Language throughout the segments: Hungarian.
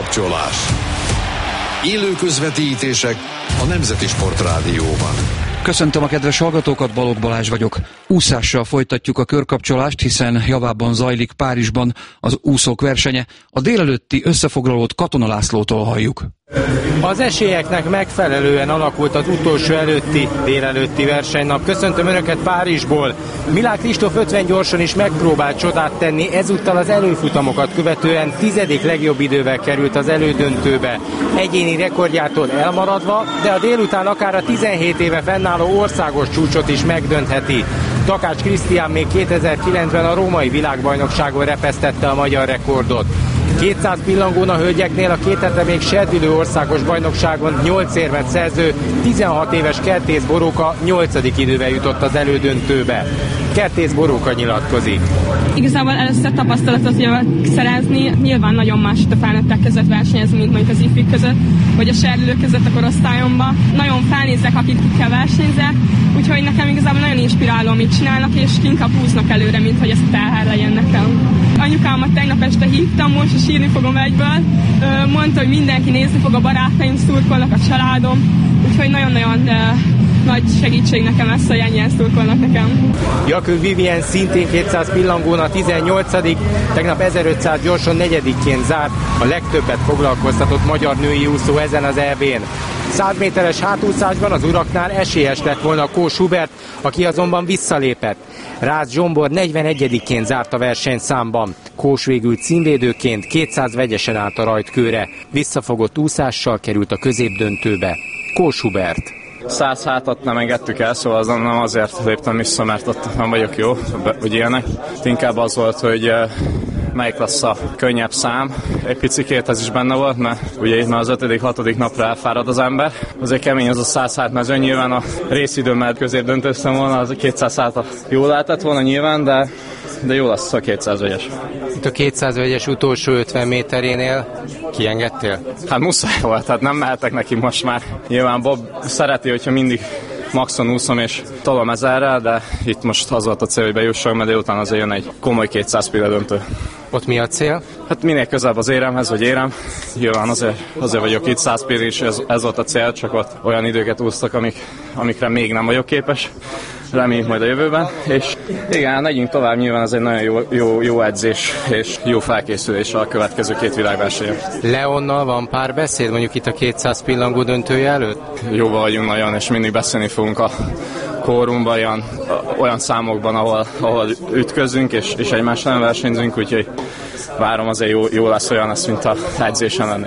Körkapcsolás. Élő közvetítések a Nemzeti Sportrádióban. Köszöntöm a kedves hallgatókat, Balogh Balázs vagyok. Úszással folytatjuk a körkapcsolást, hiszen javában zajlik Párizsban az úszók versenye. A délelőtti összefoglalót Katona Lászlótól halljuk. Az esélyeknek megfelelően alakult az utolsó délelőtti versenynap. Köszöntöm Önöket Párizsból. Milák Kristóf 50 gyorsan is megpróbált csodát tenni, ezúttal az előfutamokat követően 10. legjobb idővel került az elődöntőbe. Egyéni rekordjától elmaradva, de a délután akár a 17 éve fennálló országos csúcsot is megdöntheti. Takács Krisztián még 2009-ben a római világbajnokságon repesztette a magyar rekordot. 200 pillangón a hölgyeknél a 2 hete még serdülő országos bajnokságon 8 érmet szerző 16 éves Kertész Boróka 8. idővel jutott az elődöntőbe. Kertész Boróka nyilatkozik. Igazából először tapasztalatot jövök szerezni, nyilván nagyon más itt a felnőttek között versenyezni, mint mondjuk az ifik között, vagy a serdülők között a korosztályomban. Nagyon felnézek, akikkel versenyzek, úgyhogy nekem igazából nagyon inspiráló, amit csinálnak, és inkább húznak előre, mint hogy ez terhár legyen nekem. Anyukámat tegnap este hívtam, most is írni fogom egyből. Mondta, hogy mindenki nézni fog, a barátaim, szurkolnak, a családom, úgyhogy nagyon-nagyon nagy segítség nekem lesz, hogy ennyien szurkolnak nekem. Jakub Vivien szintén 200 pillangón a 18. Tegnap 1500 gyorsan 4-ként zárt, a legtöbbet foglalkoztatott magyar női úszó ezen az EB-n. 100 méteres hátúszásban az uraknál esélyes lett volna Kós Hubert, aki azonban visszalépett. Rácz Zsombor 41-ként zárt a versenyszámban. Kós végül címvédőként 200 vegyesen állt a rajtkőre. Visszafogott úszással került a középdöntőbe. Kós Hubert. 100 hátat nem engedtük el, szóval azon nem azért léptem vissza, mert ott nem vagyok jó, hogy ilyenek. Inkább az volt, hogy melyik lesz a könnyebb szám. Egy picikét ez is benne volt, mert ugye itt már az 5.-6. napra elfárad az ember. Azért kemény az a 100 hát mezőny, nyilván a részidőmmel közép döntöztem volna, az a 200 hát jó lehetett volna nyilván, de jó lesz a 200 vegyes. Itt a 200 vegyes utolsó 50 méterénél kiengedtél? Hát muszáj volt, hát nem mehetek neki most már. Nyilván Bob szereti, hogyha mindig maxon úszom és tolom ezerrel, de itt most az volt a cél, hogy bejussak, mert délután azért jön egy komoly 200 pilla döntő. Ott mi a cél? Hát minél közelebb az éremhez, vagy érem. Nyilván azért vagyok itt, 100 pilla is, ez volt a cél, csak ott olyan időket úsztak, amikre még nem vagyok képes. Reméljük majd a jövőben, és igen, megyünk tovább, nyilván ez egy nagyon jó edzés és jó felkészülés a következő 2 világversenyen. Leonnal van pár beszéd, mondjuk itt a 200 pillangó döntője előtt? Jóval vagyunk nagyon, és mindig beszélni fogunk a kórumban, olyan számokban, ahol ütközünk, és egymás nem versenyzünk, úgyhogy várom, azért jó lesz, olyan lesz, mint a edzésen lenni.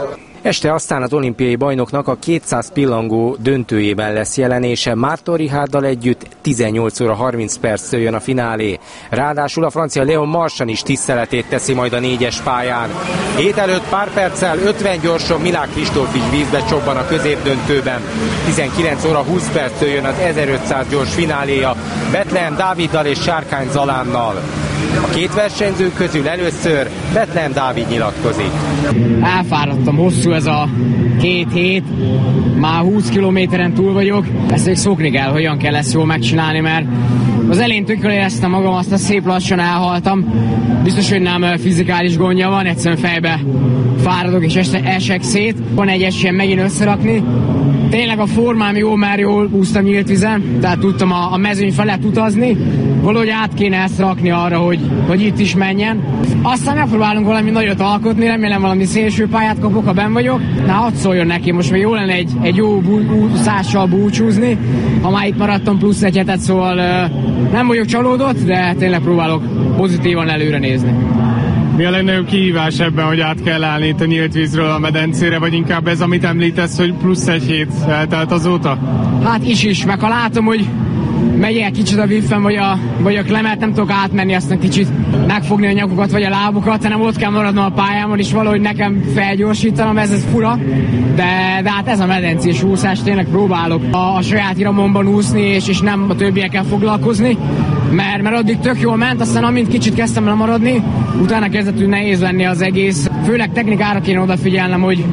Este aztán az olimpiai bajnoknak a 200 pillangó döntőjében lesz jelenése. Márton Richárddal együtt 18 óra 30 perccel jön a finálé. Ráadásul a francia Léon Marchand is tiszteletét teszi majd a 4-es pályán. Hét előtt pár perccel 50 gyorsan Milák Kristóf is vízbe csobban a középdöntőben. 19 óra 20 perccel jön az 1500 gyors fináléja Bethlehem Dáviddal és Sárkány Zalánnal. A 2 versenyző közül először Bethlehem Dávid nyilatkozik. Elfáradtam, hosszú ez a 2 hét, már 20 kilométeren túl vagyok. Ezt még szokni kell, hogyan kell ezt jól megcsinálni, mert az elején tökről éreztem magam, aztán szép lassan elhaltam. Biztos, hogy nem fizikális gondja van, egyszerűen fejbe fáradok és esek szét. Van egy esélyem megint összerakni. Tényleg a formám jó, mert jól úsztam nyílt vizen, tehát tudtam a mezőny felett utazni. Valahogy át kéne ezt rakni arra, hogy itt is menjen. Aztán megpróbálunk valami nagyot alkotni, remélem valami szélső pályát kapok, ha benn vagyok. Na, hadd szóljon neki, most még jó lenne egy jó úszással búcsúzni. Ha már itt maradtam plusz egy hetet, szóval nem vagyok csalódott, de tényleg próbálok pozitívan előre nézni. Mi a legnagyobb kihívás ebben, hogy át kell állni itt a nyílt vízről a medencére, vagy inkább ez, amit említesz, hogy plusz egy hét eltelt azóta? Hát is, meg ha látom, hogy megy egy kicsit a wiffen, vagy a klemert, nem tudok átmenni, aztán kicsit megfogni a nyakukat, vagy a lábukat, hanem ott kell maradnom a pályámon, és valahogy nekem felgyorsítanom, ez fura, de hát ez a medencés úszás, tényleg próbálok a saját iramomban úszni, és nem a többiekkel foglalkozni, mert addig tök jól ment, aztán amint kicsit kezdtem lemaradni, utána kezdett nehéz lenni az egész, főleg technikára kéne odafigyelnem, hogy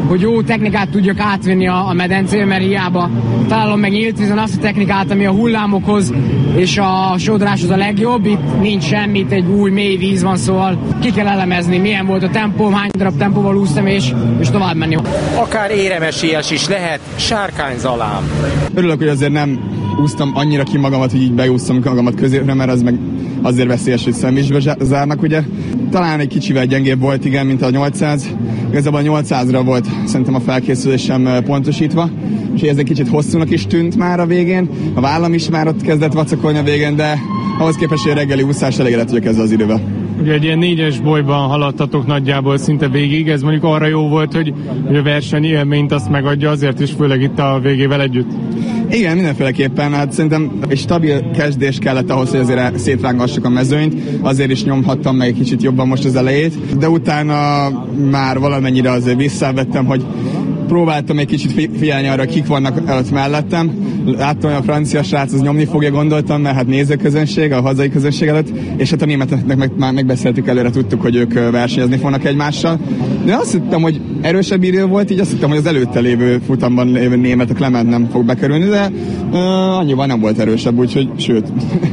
hogy jó technikát tudjak átvenni a medencébe, mert hiába találom meg nyílt vízen azt a technikát, ami a hullámokhoz és a sodráshoz a legjobb. Itt nincs semmit, egy új mély víz van, szóval ki kell elemezni, milyen volt a tempóm, hány darab tempóval úsztam, és tovább menni. Akár éremesélyes is lehet, Sárkány Zalám. Örülök, hogy azért nem úsztam annyira ki magamat, hogy így beúsztam magamat középre, mert az meg azért veszélyes, hogy szemvízbe zárnak, ugye. Talán egy kicsivel gyengébb volt, igen, mint a 800. Igazából a 800-ra volt szerintem a felkészülésem pontosítva, és ez egy kicsit hosszúnak is tűnt már a végén. A vállam is már ott kezdett vacakolni a végén, de ahhoz képest, hogy a reggeli úszás elégedett vagyok ezzel az idővel. Ugye egy ilyen 4-es bolyban haladtatok nagyjából szinte végig, ez mondjuk arra jó volt, hogy a verseny élményt azt megadja, azért is főleg itt a végével együtt. Igen, mindenféleképpen. Hát szerintem egy stabil kezdés kellett ahhoz, hogy azért szétrángassuk a mezőnyt. Azért is nyomhattam meg egy kicsit jobban most az elejét. De utána már valamennyire azért visszavettem, hogy próbáltam egy kicsit figyelni arra, kik vannak ott mellettem. Láttam, hogy a francia srác az nyomni fogja, gondoltam, mert hát nézőközönség, a hazai közönség előtt, és hát a németeknek már megbeszéltük előre, tudtuk, hogy ők versenyezni fognak egymással. De azt hittem, hogy erősebb idő volt, így azt hittem, hogy az előtte lévő futamban lévő német a Clement nem fog bekerülni, de annyiban nem volt erősebb, úgyhogy sőt,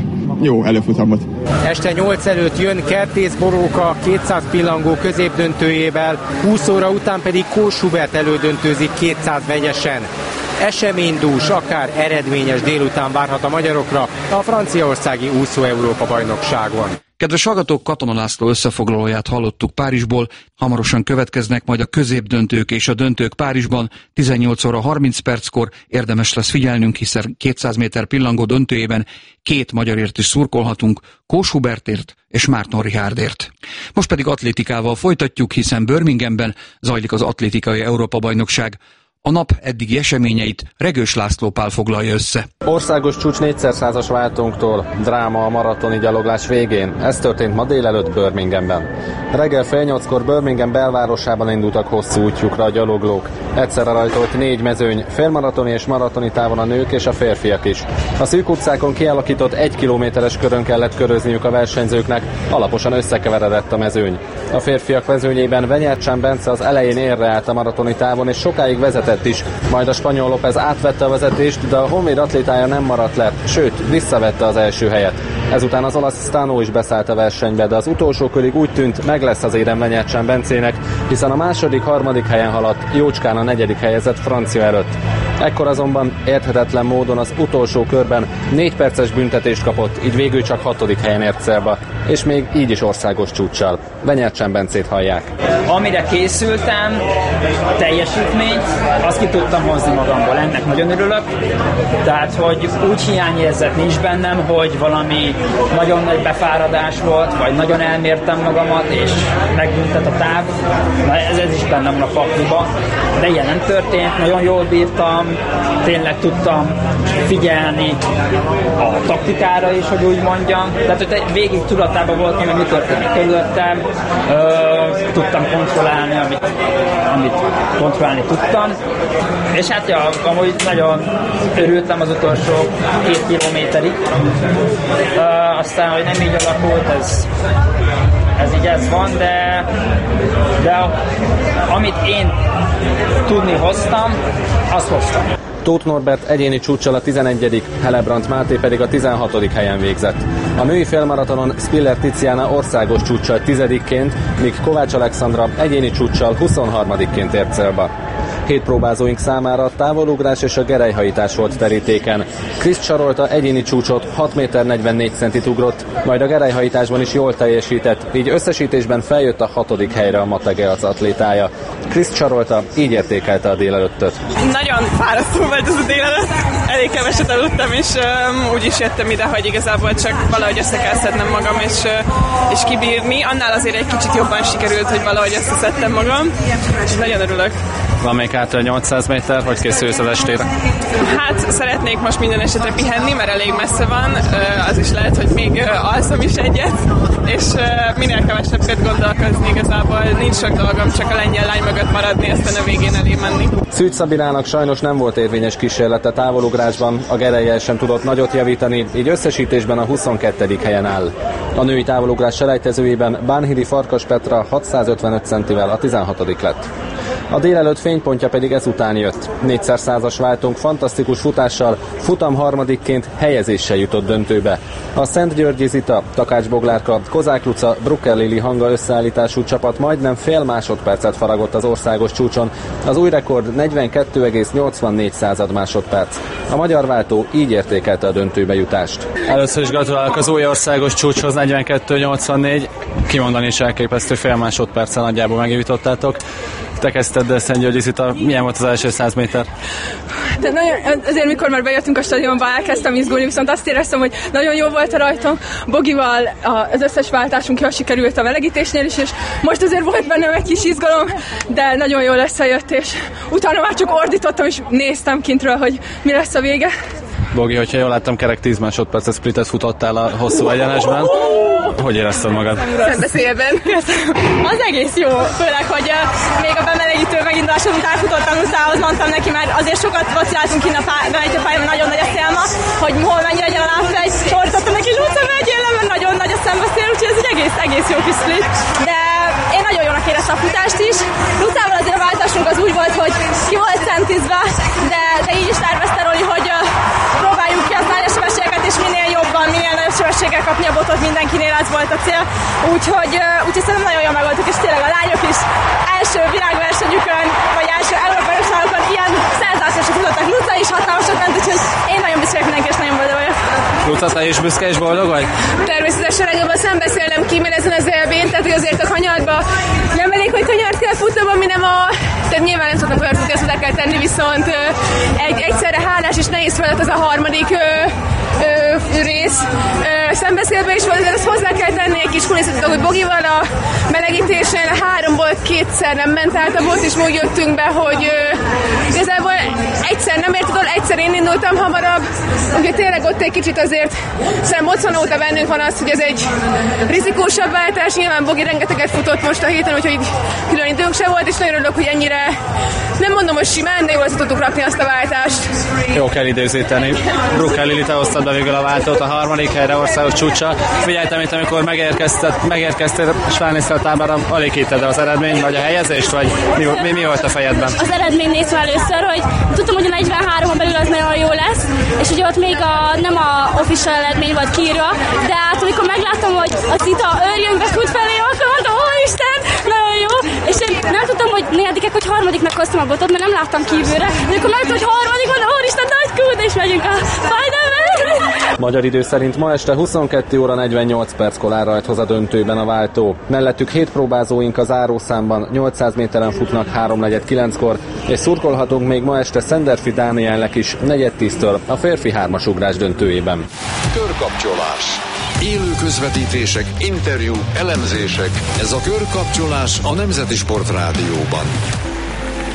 jó előfutamot. Este 8 előtt jön Kertész Boróka 200 pillangó középdöntőjével, 20 óra után pedig Kós Hubert elődöntőzik 200 vegyesen. Eseménydús, akár eredményes délután várhat a magyarokra a franciaországi úszó Európa-bajnokságon. Kedves hallgatók, Katona László összefoglalóját hallottuk Párizsból, hamarosan következnek majd a középdöntők és a döntők Párizsban, 18 óra 30 perckor érdemes lesz figyelnünk, hiszen 200 méter pillangó döntőjében két magyarért is szurkolhatunk, Kós Hubertért és Márton Richárdért. Most pedig atlétikával folytatjuk, hiszen Birminghamben zajlik az atlétikai Európa-bajnokság. A nap eddigi eseményeit Regős László Pál foglalja össze. Országos csúcs 4x100-as váltónktól, dráma a maratoni gyaloglás végén. Ez történt ma délelőtt Birminghamben. Reggel fél 8-kor Birmingham belvárosában indultak hosszú útjukra a gyaloglók. Egyszerre rajtolt 4 mezőny, félmaratoni és maratoni távon a nők és a férfiak is. A szűk utcákon kialakított 1 kilométeres körön kellett körözniük a versenyzőknek, alaposan összekeveredett a mezőny. A férfiak mezőnyében Venyercsán Bence az elején érre állt a maratoni távon, és sokáig vezetett is, majd a spanyol López átvette a vezetést, de a honvéd atlétája nem maradt le, sőt, visszavette az első helyet. Ezután az olasz Stano is beszállt a versenybe, de az utolsó körig úgy tűnt, meg lesz az érem Venyercsán Bencének, hiszen a második, harmadik helyen haladt, jócskán a 4. helyezett francia előtt. Ekkor azonban érthetetlen módon az utolsó körben 4 perces büntetést kapott, így végül csak 6. helyen ért célba, és még így is országos csúccsal. Venyercsán Bencét hallják. Amire készültem, teljesítményt, azt ki tudtam hozni magamból, ennek nagyon örülök. Tehát, hogy úgy hiányérzet nincs bennem, hogy valami nagyon nagy befáradás volt, vagy nagyon elmértem magamat, és megbüntet a táv. Na, ez is bennem van a pakliba. De ilyen nem történt, nagyon jól bírtam, tényleg tudtam figyelni a taktikára is, hogy úgy mondjam. Tehát, hogy végig tudatában voltam, hogy mi történik körülöttem, tudtam kontrollálni, amit kontrollálni tudtam. És hát ja, amúgy nagyon örültem az utolsó 2 kilométerig. Aztán, hogy nem így alakult, ez így ez van, de amit én tudni hoztam, azt hoztam. Tóth Norbert egyéni csúccsal a 11., Hellebrandt Máté pedig a 16. helyen végzett. A női félmaratonon Spiller Tiziana országos csúccsal 10-ként, míg Kovács Alexandra egyéni csúccsal 23-ként ért célba. 7 próbázóink számára a távolugrás és a gerelyhajítás volt terítéken. Kriszt Sarolta egyéni csúcsot 6 méter 44 centit ugrott, majd a gerelyhajításban is jól teljesített, így összesítésben feljött a 6. helyre a Mategeac atlétája. Kriszt Sarolta így értékelte a délelőttöt. Nagyon fárasztó volt ez a délelőtt, elég keveset aludtam, és úgy is jöttem ide, hogy igazából csak valahogy össze kell szednem magam, és kibírni. Annál azért egy kicsit jobban sikerült, hogy valahogy összeszedtem magam, és nagyon örülök. Van még hátra 800 méter, hogy készülsz az estére? Hát szeretnék most minden esetre pihenni, mert elég messze van, az is lehet, hogy még alszom is egyet, és minél kevesebbet gondolkozni igazából, nincs sok dolgom, csak a lengyel lány mögött maradni, aztán a végén elé menni. Szűcs Szabinának sajnos nem volt érvényes kísérlete távolugrásban, a gerelyel sem tudott nagyot javítani, így összesítésben a 22. helyen áll. A női távolugrás selejtezőjében Bánhidi Farkas Petra 655 centivel a 16. lett. A délelőtt fénypontja pedig ezután jött. 4x100-as váltónk fantasztikus futással futam harmadikként helyezéssel jutott döntőbe. A Szentgyörgyi Zita, Takács Boglárka, Kozák Luca, Brucker Lili hanga összeállítású csapat majdnem fél másodpercet faragott az országos csúcson. Az új rekord 42,84 másodperc. A magyar váltó így értékelte a döntőbe jutást. Először is gratulálok az új országos csúcshoz, 42,84. Kimondani is elképesztő, fél másodperccel nagyjából megjutottátok. Te kezdted, de Szentgyörgyi Zita, milyen volt az első 100 méter? De nagyon, azért mikor már bejöttünk a stadionba, elkezdtem izgulni, viszont azt éreztem, hogy nagyon jó volt a rajtom. Bogival az összes váltásunk jól sikerült a melegítésnél is, és most azért volt bennem egy kis izgalom, de nagyon jól összejött, és utána már csak ordítottam, és néztem kintről, hogy mi lesz a vége. Bogi, hogyha jól láttam, kerek 10 másodperces splitet futottál a hosszú egyenesben. Hogy érezted magad? Szembeszélben. Az egész jó, főleg, hogy még a bemelegítő meginduláson után futottam Lucához, mondtam neki, mert azért sokat vaciláltunk kint a pályán, nagyon nagy a szélma, hogy hol mennyi legyen a lábfej, és ordítottam neki, Luca, vegyél le, mert nagyon nagy a szembeszél, úgyhogy ez egy egész jó kis split. De én nagyon jónak éreztem a futást is. Lucával azért a váltásunk az úgy volt, hogy ki volt centizve, de így is tervezte Roli, hogy próbáljuk ki az nagy sebességeket, és minél jobban, minél nagyobb sebességgel kapni a botot, mindenkinél az volt a cél. Úgyhogy szerintem nagyon jól megoldtuk, és tényleg a lányok is első világversenyükön, vagy első európai országokon ilyen szenzációsok futottak. Luca is hatalmasok ment, úgyhogy én nagyon büszke mindenki, és nagyon boldog vagyok. Luca, te is büszke és boldog vagy? Természetesen legalább szembeszélnem ki, mert ezen az EB-n, tehát hogy azért a kanyarba nem elég, hogy kanyart kell futnom, ami nem a... Tehát nyilván nem szoktam kanyart futni, ezt oda kell tenni, viszont egyszerre hálás és nehéz feladat az a harmadik rész. Szembeszélve is volt, ezt hozzá kell tenni egy kis kulisszatot, hogy Bogival a melegítésen 3-ból 2-szer nem ment át a bot, és úgy jöttünk be, hogy igazából egyszer nem ért oda, egyszer én indultam hamarabb, úgyhogy tényleg ott egy kicsit azért szerintem moccan óta bennünk van az, hogy ez egy rizikósabb váltás, nyilván Bogi rengeteget futott most a héten, úgyhogy külön időnk se volt, és nagyon örülök, hogy ennyire, nem mondom, hogy simán, de jól tudtuk rakni azt a váltást. Jó kell időzíteni. Brucker Lili, te hoztad be végül a váltót a harmadik helyre országos csúcsa. Figyeltem itt, amikor megérkeztél, és felnéztél a táblára, alig hitted az eredmény, vagy a helyezést, vagy mi volt a fejedben? Az eredmény nézve először, hogy tudtam, hogy a 43-on belül az nagyon jó lesz, és ugye ott még nem a official eredmény volt kiírva, de hát amikor megláttam, hogy a Zita őrjön be fut felé, akkor mondtam, ó Isten, nagyon jó, és én nem tudtam, hogy negyedikek, hogy harmadiknak hoztam a botot, mert nem láttam kívülre, de akkor megláttam, hogy harmadik, mondom, úristen, nagy kút, és megyünk a Final-be. Magyar idő szerint ma este 22 óra 48 perckor áll rajthoz a döntőben a váltó. Mellettük 7 próbázóink az zárószámban 800 méteren futnak 3:49-kor, és szurkolhatunk még ma este Szenderfi Dánielnek is 9:10-től a férfi 3-as ugrás döntőjében. Körkapcsolás. Élő közvetítések, interjú, elemzések. Ez a Körkapcsolás a Nemzeti Sportrádióban.